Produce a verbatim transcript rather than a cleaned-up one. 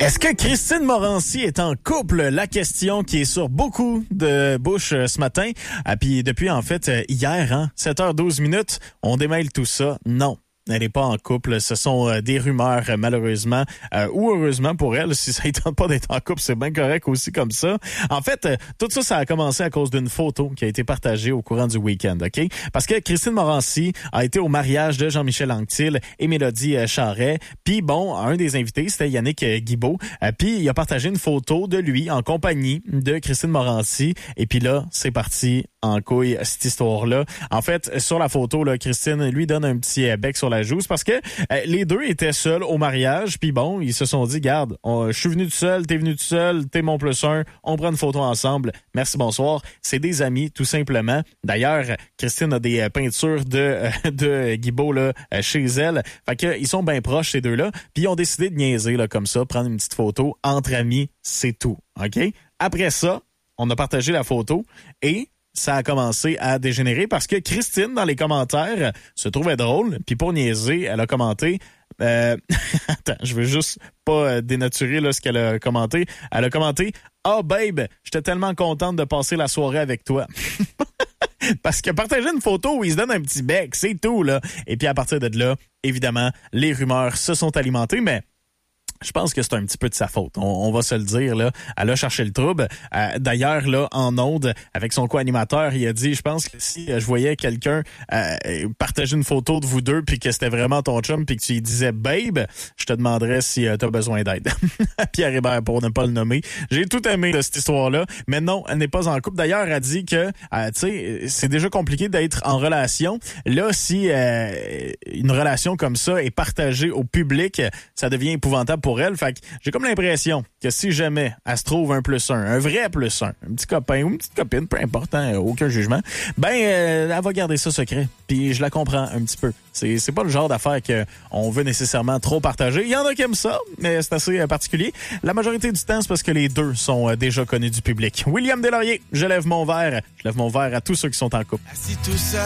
Est-ce que Christine Morancy est en couple? La question qui est sur beaucoup de bouches ce matin. Ah, puis depuis, en fait, hier, hein, sept heures douze minutes, on démêle tout ça. Non. Elle n'est pas en couple. Ce sont euh, des rumeurs, euh, malheureusement, euh, ou heureusement pour elle. Si ça ne tente pas d'être en couple, c'est bien correct aussi comme ça. En fait, euh, tout ça, ça a commencé à cause d'une photo qui a été partagée au courant du week-end, OK? Parce que Christine Morancy a été au mariage de Jean-Michel Anctil et Mélodie euh, Charret. Puis bon, un des invités, c'était Yannick euh, Guibault. Euh, puis il a partagé une photo de lui en compagnie de Christine Morancy. Et puis là, c'est parti en couille, cette histoire-là. En fait, sur la photo, là, Christine lui donne un petit euh, bec sur la joue. C'est parce que euh, les deux étaient seuls au mariage. Puis bon, ils se sont dit, garde, on, je suis venu tout seul, t'es venu tout seul, t'es mon plus un, on prend une photo ensemble. Merci, bonsoir. C'est des amis, tout simplement. D'ailleurs, Christine a des euh, peintures de, euh, de Guibault là, euh, chez elle. Fait que ils sont bien proches, ces deux-là. Puis ils ont décidé de niaiser là, comme ça, prendre une petite photo entre amis, c'est tout. OK? Après ça, on a partagé la photo et ça a commencé à dégénérer parce que Christine, dans les commentaires, se trouvait drôle. Puis pour niaiser, elle a commenté... Euh... Attends, je veux juste pas dénaturer là, ce qu'elle a commenté. Elle a commenté « Ah, oh, babe, j'étais tellement contente de passer la soirée avec toi. » Parce que partager une photo où il se donne un petit bec, c'est tout, là. Et puis à partir de là, évidemment, les rumeurs se sont alimentées, mais... Je pense que c'est un petit peu de sa faute. On, on va se le dire, là. Elle a cherché le trouble. Euh, d'ailleurs, là, en ondes, avec son co-animateur, il a dit, je pense que si euh, je voyais quelqu'un euh, partager une photo de vous deux puis que c'était vraiment ton chum puis que tu lui disais « Babe », je te demanderais si euh, tu as besoin d'aide. Pierre Hébert, pour ne pas le nommer. J'ai tout aimé de cette histoire-là. Mais non, elle n'est pas en couple. D'ailleurs, elle a dit que, euh, tu sais, c'est déjà compliqué d'être en relation. Là, si euh, une relation comme ça est partagée au public, ça devient épouvantable pour elle. Fait que j'ai comme l'impression que si jamais elle se trouve un plus un, un vrai plus un, un petit copain ou une petite copine, peu importe, hein, aucun jugement, ben euh, elle va garder ça secret. Puis je la comprends un petit peu. C'est c'est pas le genre d'affaire qu'on veut nécessairement trop partager. Il y en a qui aiment ça, mais c'est assez euh, particulier. La majorité du temps, c'est parce que les deux sont euh, déjà connus du public. William Deslauriers, je lève mon verre. Je lève mon verre à tous ceux qui sont en couple.